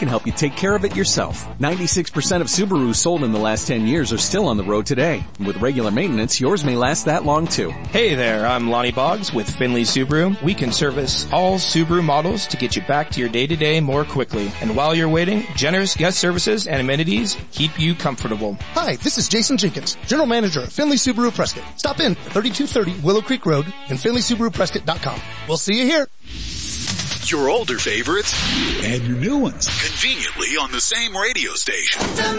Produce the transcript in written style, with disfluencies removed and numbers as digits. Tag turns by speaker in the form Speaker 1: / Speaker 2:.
Speaker 1: can help you take care of it yourself. 96% of Subarus sold in the last 10 years are still on the road today. And with regular maintenance, yours may last that long too.
Speaker 2: Hey there, I'm Lonnie Boggs with Finley Subaru. We can service all Subaru models to get you back to your day-to-day more quickly. And while you're waiting, generous guest services and amenities keep you comfortable.
Speaker 3: Hi, this is Jason Jenkins, General Manager of Finley Subaru Prescott. Stop in at 3230 Willow Creek Road and FinleySubaruPrescott.com. We'll see you here.
Speaker 4: Your older favorites
Speaker 5: and your new ones
Speaker 4: conveniently on the same radio station.